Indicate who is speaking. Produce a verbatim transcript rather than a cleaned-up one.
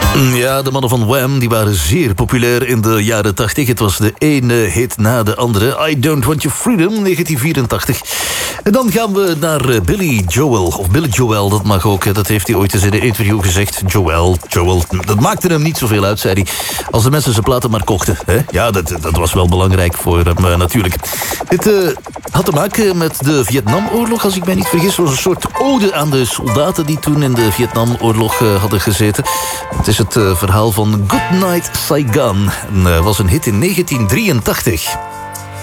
Speaker 1: Ja, de mannen van Wham die waren zeer populair in de jaren tachtig. Het was de ene hit na de andere. I Don't Want Your Freedom, negentien vierentachtig. En dan gaan we naar Billy Joel. Of Billy Joel, dat mag ook. Dat heeft hij ooit eens in een interview gezegd. Joel, Joel. Dat maakte hem niet zoveel uit, zei hij. Als de mensen zijn platen maar kochten. Hè? Ja, dat, dat was wel belangrijk voor hem uh, natuurlijk. Dit uh, had te maken met de Vietnamoorlog, als ik mij niet vergis. Het was een soort ode aan de soldaten die toen in de Vietnamoorlog uh, hadden gezeten. Het is het uh, verhaal van Good Night Saigon. Het uh, was een hit in negentien drieëntachtig.